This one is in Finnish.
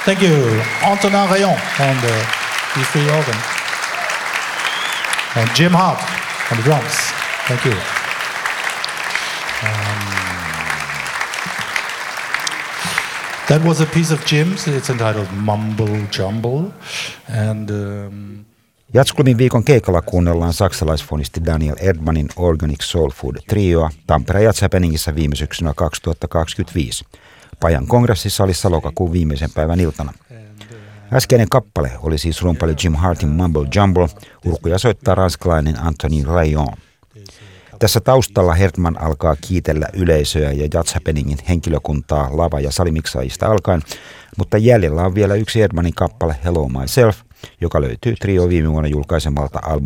Thank you. Antonin Rayon on the E3 organ. And Jim Hart on the drums. Thank you. That was a piece of Jim's. It's entitled Mumble Jumble. And Jazzklubin viikon keikalla kuunnellaan saksalaisfonisti Daniel Erdmannin Organic Soul Food trioa Tampereen Jazz Happeningissa viime syksynä 2025. Pajan kongressisalissa lokakuun viimeisen päivän iltana. Äskeinen kappale oli siis rumpali Jim Hartin Mumble Jumble, urkuja soittaa ranskalainen Antonin Rayon. Tässä taustalla Erdmann alkaa kiitellä yleisöä ja Jazz Happeningin henkilökuntaa lava- ja salimiksaajista alkaen, mutta jäljellä on vielä yksi Erdmannin kappale Hello Myself, joka löytyy trio viime vuonna julkaisemalta albumilta